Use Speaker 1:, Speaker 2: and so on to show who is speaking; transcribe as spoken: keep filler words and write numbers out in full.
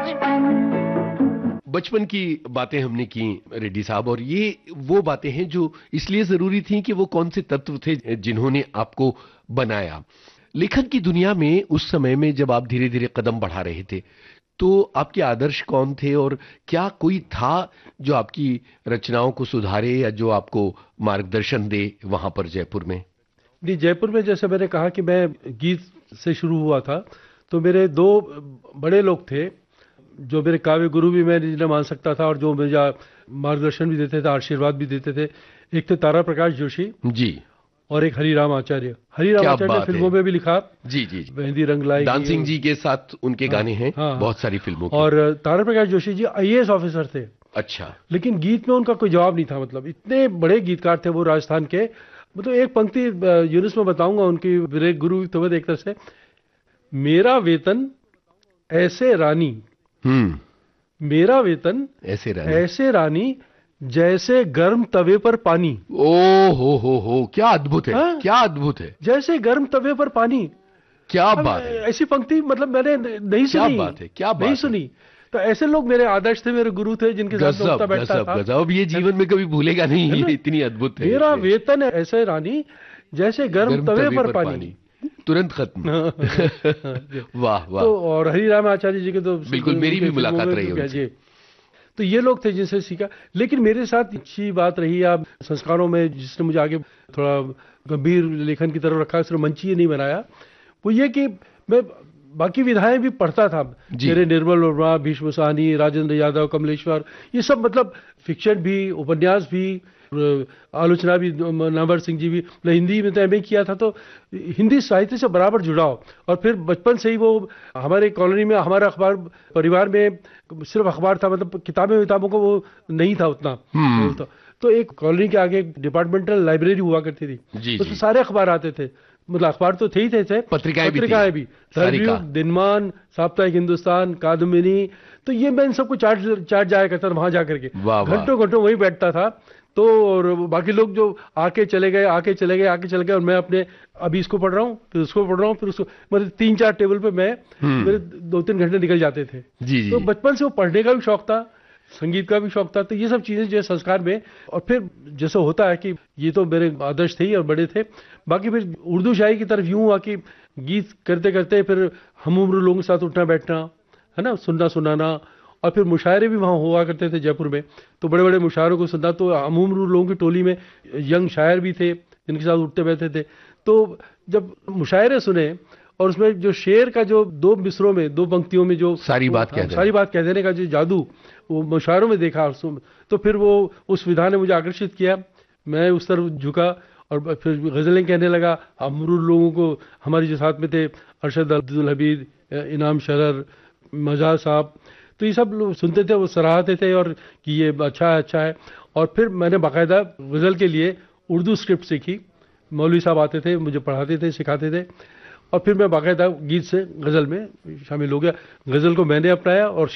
Speaker 1: बचपन की बातें हमने की रेड्डी साहब, और ये वो बातें हैं जो इसलिए जरूरी थी कि वो कौन से तत्व थे जिन्होंने आपको बनाया। लेखन की दुनिया में उस समय में जब आप धीरे धीरे कदम बढ़ा रहे थे, तो आपके आदर्श कौन थे, और क्या कोई था जो आपकी रचनाओं को सुधारे या जो आपको मार्गदर्शन दे वहां पर जयपुर में?
Speaker 2: जी, जयपुर में जैसे मैंने कहा कि मैं गीत से शुरू हुआ था, तो मेरे दो बड़े लोग थे जो मेरे काव्य गुरु भी मैं जिन्हें मान सकता था और जो मुझे मार्गदर्शन भी देते थे, आशीर्वाद भी देते थे। एक थे तारा प्रकाश जोशी
Speaker 1: जी,
Speaker 2: और एक हरिराम आचार्य। हरिराम
Speaker 1: क्या
Speaker 2: आचार्य ने
Speaker 1: बात
Speaker 2: फिल्मों
Speaker 1: है।
Speaker 2: में भी लिखा।
Speaker 1: जी जी जी।
Speaker 2: मेहंदी रंग लाएगी,
Speaker 1: दानसिंह जी के साथ उनके
Speaker 2: हाँ,
Speaker 1: गाने हैं
Speaker 2: हाँ,
Speaker 1: बहुत सारी फिल्मों के।
Speaker 2: और तारा प्रकाश जोशी जी आई ए एस ऑफिसर थे।
Speaker 1: अच्छा।
Speaker 2: लेकिन गीत में उनका कोई जवाब नहीं था। मतलब इतने बड़े गीतकार थे वो राजस्थान के। मतलब एक पंक्ति यूनिस में बताऊंगा उनकी, मेरे गुरु तो एक तरह से, मेरा वेतन ऐसे रानी,
Speaker 1: हम्म
Speaker 2: मेरा वेतन
Speaker 1: ऐसे रानी,
Speaker 2: ऐसे रानी जैसे गर्म तवे पर पानी।
Speaker 1: ओ हो हो हो क्या अद्भुत है,
Speaker 2: हाँ?
Speaker 1: क्या अद्भुत है,
Speaker 2: जैसे गर्म तवे पर पानी।
Speaker 1: क्या
Speaker 2: अब
Speaker 1: बात है,
Speaker 2: ऐसी पंक्ति मतलब मैंने नहीं
Speaker 1: क्या
Speaker 2: सुनी।
Speaker 1: बात है, क्या बात
Speaker 2: नहीं
Speaker 1: है।
Speaker 2: सुनी। तो ऐसे लोग मेरे आदर्श थे, मेरे गुरु थे, जिनके साथ मैं उठता
Speaker 1: गजब
Speaker 2: बैठता
Speaker 1: गजब
Speaker 2: था।
Speaker 1: गजब, अब ये जीवन में कभी भूलेगा नहीं,
Speaker 2: है ना?
Speaker 1: ये इतनी अद्भुत है।
Speaker 2: मेरा
Speaker 1: ये
Speaker 2: वेतन है ऐसे रानी जैसे गर्म
Speaker 1: गर्म
Speaker 2: तवे
Speaker 1: तवे
Speaker 2: पर
Speaker 1: पर
Speaker 2: पानी।
Speaker 1: पानी, तुरंत खत्म। वाह वाह।
Speaker 2: तो और हरिराम आचार्य जी के तो
Speaker 1: बिल्कुल, मेरी भी
Speaker 2: उनके
Speaker 1: मुलाकात
Speaker 2: फिल्मों में
Speaker 1: रही
Speaker 2: तो
Speaker 1: है
Speaker 2: क्या
Speaker 1: उनसे।
Speaker 2: जी। तो ये लोग थे जिनसे सीखा। लेकिन मेरे साथ अच्छी बात रही आप संस्कारों में, जिसने मुझे आगे थोड़ा गंभीर लेखन की तरफ रखा, सिर्फ मंची नहीं बनाया, वो ये कि मैं बाकी विधाएं भी पढ़ता था। मेरे निर्मल वर्मा, भीष्म साहनी, राजेंद्र यादव, कमलेश्वर, ये सब मतलब फिक्शन भी, उपन्यास भी, आलोचना भी, नामवर सिंह जी भी। मतलब हिंदी में तो एम ए किया था, तो हिंदी साहित्य से बराबर जुड़ाव। और फिर बचपन से ही वो हमारे कॉलोनी में, हमारा अखबार, परिवार में सिर्फ अखबार था, मतलब किताबें विताबों को वो नहीं था उतना। तो, तो एक कॉलोनी के आगे डिपार्टमेंटल लाइब्रेरी हुआ करती थी, उसमें सारे अखबार आते थे। मतलब अखबार तो थे ही थे, थे
Speaker 1: पत्रिकाएं भी,
Speaker 2: पत्रिकाएं भी, धर्मयुग, दिनमान, साप्ताहिक हिंदुस्तान, कादम्बिनी। तो ये मैं इन सबको चाट चाट जाया करता था वहां जाकर के, घंटों घंटों वहीं बैठता था। तो और बाकी लोग जो आके चले गए, आके चले गए, आके चले गए, और मैं अपने अभी इसको पढ़ रहा हूँ, फिर उसको पढ़ रहा हूँ, फिर उसको, मतलब तीन चार टेबल पे मैं मेरे दो तीन घंटे निकल जाते थे।
Speaker 1: जी, जी।
Speaker 2: तो बचपन से वो पढ़ने का भी शौक था, संगीत का भी शौक था। तो ये सब चीजें जो है संस्कार में। और फिर जैसे होता है कि ये तो मेरे आदर्श थे ही और बड़े थे। बाकी फिर उर्दू शायरी की तरफ यूं हुआ कि गीत करते करते फिर हम उम्र लोगों के साथ उठना बैठना, है ना, सुनना सुनाना। और फिर मुशायरे भी वहाँ हुआ करते थे जयपुर में, तो बड़े बड़े मुशायरों को सुनना। तो हम उम्र लोगों की टोली में यंग शायर भी थे जिनके साथ उठते बैठते थे। तो जब मुशायरे सुने, और उसमें जो शेर का जो दो मिसरों में, दो पंक्तियों में जो
Speaker 1: सारी बात कह
Speaker 2: सारी बात कह देने का जो जादू वो मुशायरों में देखा, तो फिर वो उस विधा ने मुझे आकर्षित किया। मैं उस तरफ झुका और फिर गज़लें कहने लगा। अमरूर लोगों को, हमारे जो साथ में थे अरशद अब्दुल हमीद, इनाम शरर, मजाज साहब, तो ये सब लोग सुनते थे, वो सराहते थे और कि ये अच्छा है, अच्छा है। और फिर मैंने बाकायदा गज़ल के लिए उर्दू स्क्रिप्ट सीखी। मौलवी साहब आते थे, मुझे पढ़ाते थे, सिखाते थे। और फिर मैं बाकायदा गीत से गज़ल में शामिल हो गया। गज़ल को मैंने अपनाया और